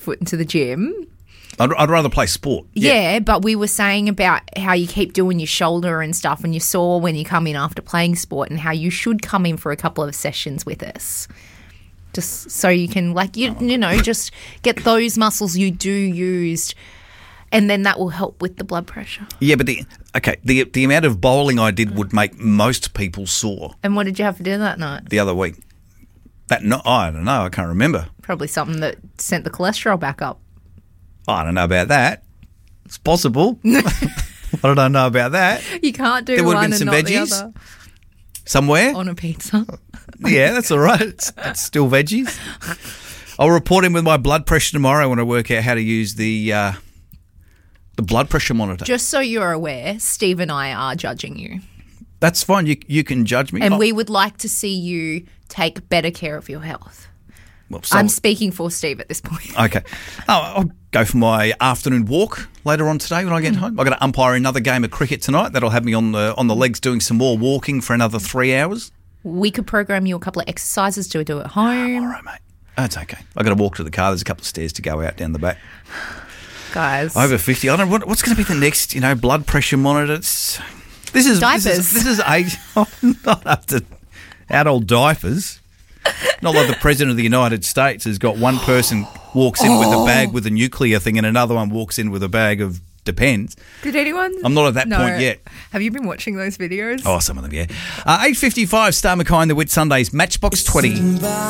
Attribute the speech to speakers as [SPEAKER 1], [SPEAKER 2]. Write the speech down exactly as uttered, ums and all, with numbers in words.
[SPEAKER 1] foot into the gym.
[SPEAKER 2] I'd, I'd rather play sport.
[SPEAKER 1] Yeah.
[SPEAKER 2] Yeah.
[SPEAKER 1] but we were saying about how you keep doing your shoulder and stuff, and you saw when you come in after playing sport, and how you should come in for a couple of sessions with us. Just so you can, like, you, you know, just get those muscles you do used, and then that will help with the blood pressure.
[SPEAKER 2] Yeah, but the okay, the the amount of bowling I did would make most people sore
[SPEAKER 1] And what did you have for dinner that night?
[SPEAKER 2] the other week. That no, I don't know. I can't remember.
[SPEAKER 1] Probably something that sent the cholesterol back up.
[SPEAKER 2] I don't know about that. It's possible. I don't know about that.
[SPEAKER 1] You can't do
[SPEAKER 2] There would
[SPEAKER 1] one
[SPEAKER 2] have been
[SPEAKER 1] and
[SPEAKER 2] some
[SPEAKER 1] not the
[SPEAKER 2] veggies
[SPEAKER 1] other
[SPEAKER 2] somewhere.
[SPEAKER 1] on a pizza.
[SPEAKER 2] Yeah, that's all right. It's, it's still veggies. I'll report in with my blood pressure tomorrow when I work out how to use the uh, the blood pressure monitor.
[SPEAKER 1] Just so you're aware, Steve and I are judging you.
[SPEAKER 2] That's fine. You you can judge me.
[SPEAKER 1] And
[SPEAKER 2] Oh,
[SPEAKER 1] we would like to see you take better care of your health.
[SPEAKER 2] well, so-
[SPEAKER 1] I'm speaking for Steve at this point.
[SPEAKER 2] Okay. Oh, I'll go for my afternoon walk later on today when I get home. I've got to umpire another game of cricket tonight. That'll have me on the on the legs doing some more walking for another three hours.
[SPEAKER 1] We could program you a couple of exercises to do at home.
[SPEAKER 2] All right, mate. That's okay. I've got to walk to the car. There's a couple of stairs to go out down the back.
[SPEAKER 1] Guys.
[SPEAKER 2] Over fifty. I don't know what, what's going to be the next, you know, blood pressure monitor. It's, this is
[SPEAKER 1] Diapers.
[SPEAKER 2] This is, this is age. I'm not up to adult diapers. Not like the President of the United States has got one person walks in with a bag with a nuclear thing and another one walks in with a bag of Depends.
[SPEAKER 1] Did anyone?
[SPEAKER 2] I'm not at that
[SPEAKER 1] No.
[SPEAKER 2] point yet.
[SPEAKER 1] Have you been watching those videos?
[SPEAKER 2] Oh, some of them, yeah. Uh, eight fifty-five, Star McKay, the Whit Sundays, Matchbox twenty.